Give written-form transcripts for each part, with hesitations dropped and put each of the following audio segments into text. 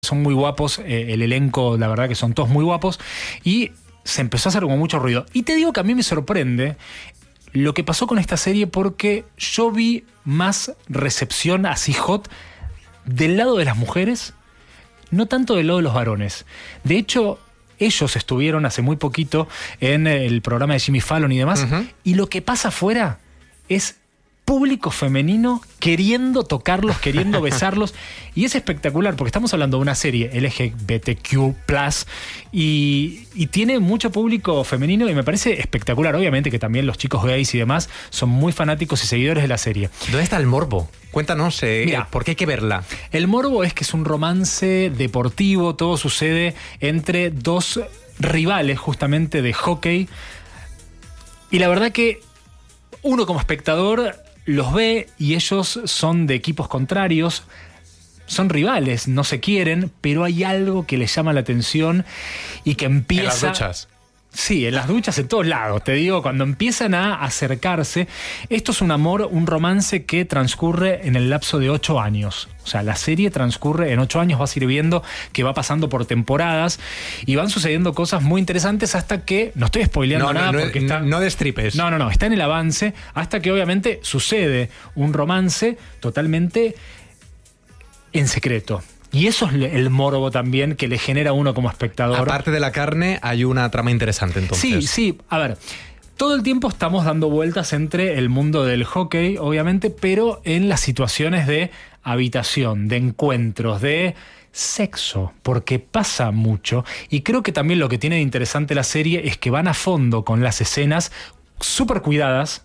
Son muy guapos, el elenco, la verdad que son todos muy guapos, y se empezó a hacer como mucho ruido. Y te digo que a mí me sorprende lo que pasó con esta serie, porque yo vi más recepción así hot del lado de las mujeres, no tanto del lado de los varones. De hecho, ellos estuvieron hace muy poquito en el programa de Jimmy Fallon y demás, y lo que pasa afuera es público femenino queriendo tocarlos, queriendo besarlos, y es espectacular porque estamos hablando de una serie LGBTQ+, y tiene mucho público femenino y me parece espectacular. Obviamente que también los chicos gays y demás son muy fanáticos y seguidores de la serie. ¿Dónde está el morbo? Cuéntanos, Mira, ¿por qué hay que verla? El morbo es que es un romance deportivo, todo sucede entre dos rivales justamente de hockey, y la verdad que uno como espectador los ve y ellos son de equipos contrarios, son rivales, no se quieren, pero hay algo que les llama la atención y que empieza... ¿En las duchas? Sí, en las duchas, en todos lados, te digo, cuando empiezan a acercarse. Esto es un amor, un romance que transcurre en el lapso de 8 años. O sea, la serie transcurre en 8 años, vas a ir viendo que va pasando por temporadas y van sucediendo cosas muy interesantes hasta que, no estoy spoileando nada porque está... No destripes. No, está en el avance, hasta que obviamente sucede un romance totalmente en secreto. Y eso es el morbo también que le genera a uno como espectador. Aparte de la carne, hay una trama interesante entonces. Sí, a ver, todo el tiempo estamos dando vueltas entre el mundo del hockey, obviamente, pero en las situaciones de habitación, de encuentros, de sexo, porque pasa mucho. Y creo que también lo que tiene de interesante la serie es que van a fondo con las escenas súper cuidadas,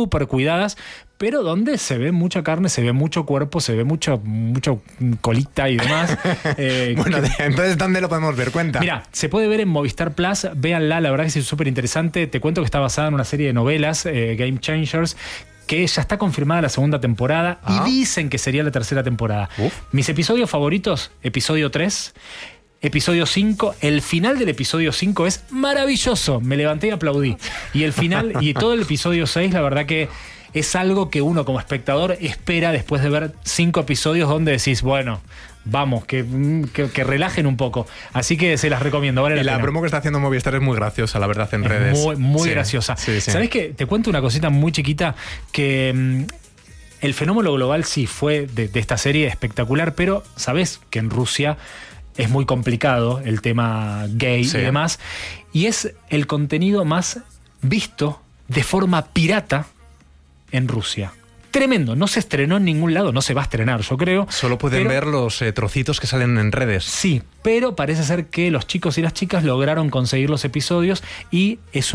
pero donde se ve mucha carne, se ve mucho cuerpo, se ve mucho colita y demás. Bueno, entonces, ¿dónde lo podemos ver? Cuenta. Mira, se puede ver en Movistar Plus, véanla, la verdad que es súper interesante. Te cuento que está basada en una serie de novelas, Game Changers, que ya está confirmada la segunda temporada y dicen que sería la tercera temporada. Mis episodios favoritos, episodio 3... Episodio 5, el final del episodio 5 es maravilloso, me levanté y aplaudí. Y el final y todo el episodio 6, la verdad que es algo que uno como espectador espera después de ver 5 episodios donde decís, bueno, vamos, que relajen un poco. Así que se las recomiendo, vale la pena. La promo que está haciendo Movistar es muy graciosa, la verdad, en redes. Muy graciosa. Sí. ¿Sabés qué? Te cuento una cosita muy chiquita que... el fenómeno global sí fue de esta serie espectacular, pero ¿sabés que en Rusia es muy complicado el tema gay y demás? Y es el contenido más visto de forma pirata en Rusia. Tremendo, no se estrenó en ningún lado, no se va a estrenar, yo creo. Solo pueden ver los trocitos que salen en redes. Sí, pero parece ser que los chicos y las chicas lograron conseguir los episodios y es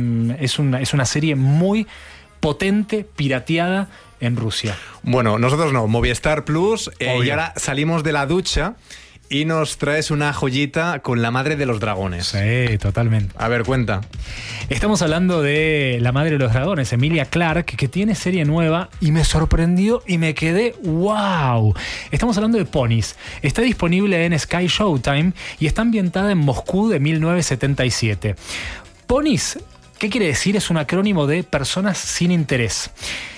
una serie muy potente, pirateada en Rusia. Bueno, nosotros no, Movistar Plus, y ahora salimos de la ducha y nos traes una joyita con la madre de los dragones. Sí, totalmente. A ver, cuenta. Estamos hablando de la madre de los dragones, Emilia Clarke, que tiene serie nueva y me sorprendió y me quedé ¡wow! Estamos hablando de Ponies. Está disponible en Sky Showtime y está ambientada en Moscú de 1977. Ponies, ¿qué quiere decir? Es un acrónimo de personas sin interés.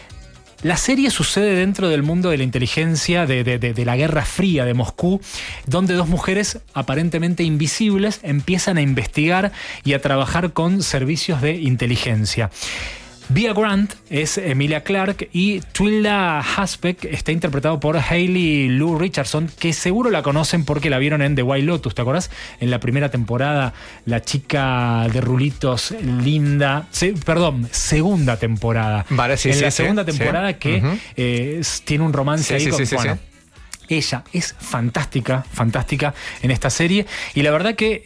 La serie sucede dentro del mundo de la inteligencia, de la Guerra Fría de Moscú, donde dos mujeres aparentemente invisibles empiezan a investigar y a trabajar con servicios de inteligencia. Via Grant es Emilia Clarke y Twilda Haspek está interpretado por Hayley Lou Richardson, que seguro la conocen porque la vieron en The White Lotus, ¿te acordás? En la primera temporada, la chica de rulitos linda, segunda temporada. Vale, sí, en la segunda temporada que tiene un romance ahí con... Bueno, ella es fantástica en esta serie y la verdad que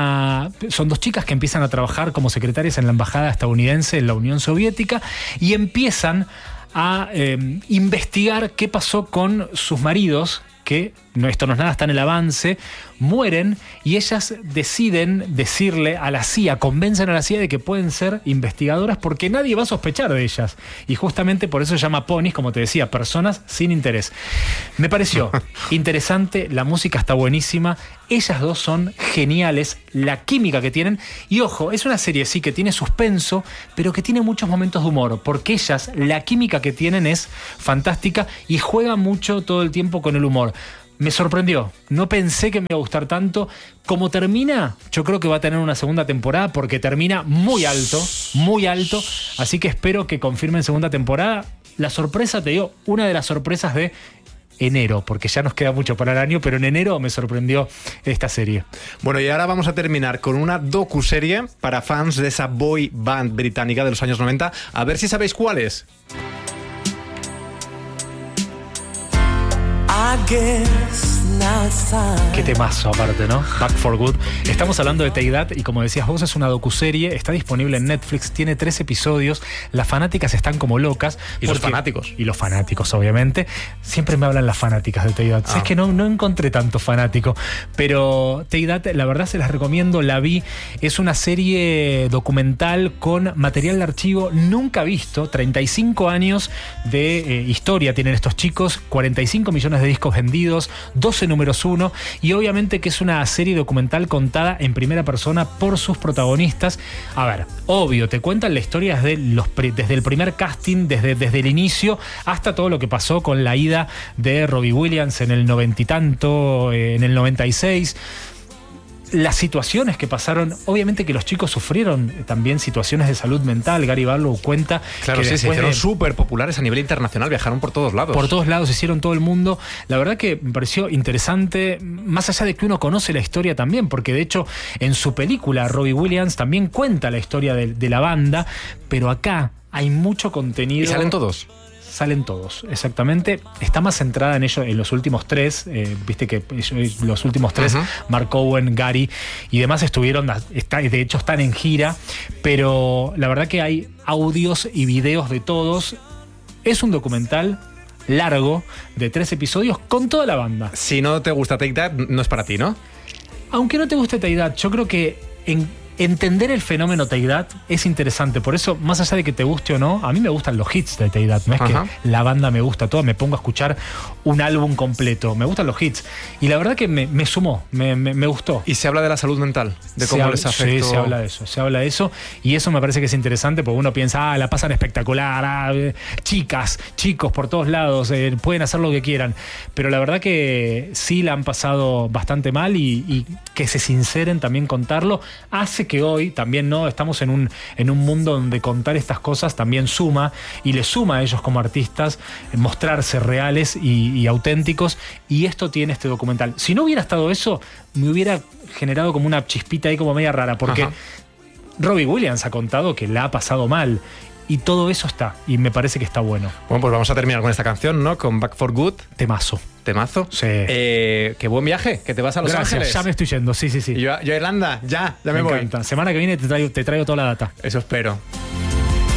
son dos chicas que empiezan a trabajar como secretarias en la embajada estadounidense en la Unión Soviética y empiezan a investigar qué pasó con sus maridos, que esto no es nada, está en el avance, mueren y ellas deciden decirle a la CIA, convencen a la CIA de que pueden ser investigadoras porque nadie va a sospechar de ellas. Y justamente por eso se llama Ponies, como te decía, personas sin interés. Me pareció interesante, la música está buenísima, ellas dos son geniales, la química que tienen. Y ojo, es una serie sí que tiene suspenso, pero que tiene muchos momentos de humor, porque ellas, la química que tienen es fantástica y juegan mucho todo el tiempo con el humor. Me sorprendió. No pensé que me iba a gustar tanto. Como termina, yo creo que va a tener una segunda temporada porque termina muy alto, muy alto. Así que espero que confirmen segunda temporada. La sorpresa, te digo, una de las sorpresas de enero, porque ya nos queda mucho para el año, pero en enero me sorprendió esta serie. Bueno, y ahora vamos a terminar con una docuserie para fans de esa boy band británica de los años 90. A ver si sabéis cuál es. Qué temazo aparte, ¿no? Back for Good. Estamos hablando de Take That y como decías vos, es una docuserie, está disponible en Netflix, tiene 3 episodios, las fanáticas están como locas. Y los fanáticos. Y los fanáticos, obviamente. Siempre me hablan las fanáticas de Take That. Es que no encontré tanto fanático, pero Take That, la verdad se las recomiendo, la vi. Es una serie documental con material de archivo nunca visto, 35 años de historia tienen estos chicos, 45 millones de discos vendidos, 12 números 1, y obviamente que es una serie documental contada en primera persona por sus protagonistas. A ver, obvio, te cuentan la historia desde el primer casting, desde el inicio, hasta todo lo que pasó con la ida de Robbie Williams en el 90 y tanto, en el 96. Las situaciones que pasaron, obviamente que los chicos sufrieron también situaciones de salud mental. Gary Barlow cuenta claro, que sí, se hicieron súper populares a nivel internacional, viajaron por todos lados. Por todos lados, hicieron todo el mundo. La verdad que me pareció interesante, más allá de que uno conoce la historia también, porque de hecho en su película Robbie Williams también cuenta la historia de la banda, pero acá hay mucho contenido. ¿Y salen todos? Salen todos, exactamente. Está más centrada en ellos, en los últimos 3. Viste que los últimos 3, Mark Owen, Gary y demás estuvieron, de hecho están en gira, pero la verdad que hay audios y videos de todos. Es un documental largo de 3 episodios con toda la banda. Si no te gusta Take That, no es para ti, ¿no? Aunque no te guste Take That, yo creo que entender el fenómeno Take That es interesante. Por eso, más allá de que te guste o no, a mí me gustan los hits de Take That. No es que la banda me gusta toda, me pongo a escuchar un álbum completo. Me gustan los hits. Y la verdad que me sumó, me gustó. ¿Y se habla de la salud mental? ¿De cómo les afectó? Sí, se habla de eso. Y eso me parece que es interesante porque uno piensa, la pasan espectacular, chicas, chicos por todos lados, pueden hacer lo que quieran. Pero la verdad que sí la han pasado bastante mal y que se sinceren también contarlo hace que hoy también no estamos en un mundo donde contar estas cosas también suma, y le suma a ellos como artistas mostrarse reales y auténticos, y esto tiene este documental. Si no hubiera estado eso, me hubiera generado como una chispita ahí como media rara, porque Robbie Williams ha contado que la ha pasado mal, y todo eso está, y me parece que está bueno. Bueno, pues vamos a terminar con esta canción, ¿no? Con Back for Good. Temazo. ¿Temazo? Sí. Qué buen viaje, que te vas a Los Ángeles. Ya me estoy yendo, sí. Y yo a Irlanda, ya me voy. Encanta. Semana que viene te traigo toda la data. Eso espero.